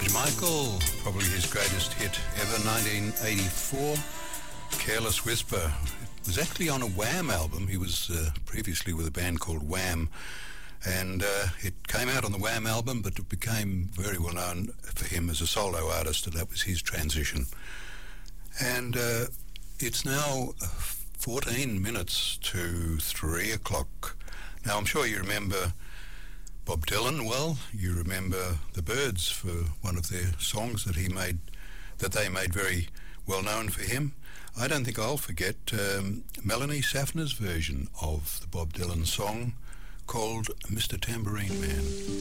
Michael, probably his greatest hit ever, 1984, Careless Whisper. It was actually on a Wham album. He was previously with a band called Wham, and it came out on the Wham album, but it became very well known for him as a solo artist, and that was his transition. And it's now 14 minutes to 3 o'clock. Now, I'm sure you remember Bob Dylan well. You remember the Byrds for one of their songs that he made, that they made very well known for him. I don't think I'll forget Melanie Safner's version of the Bob Dylan song called Mr. Tambourine Man.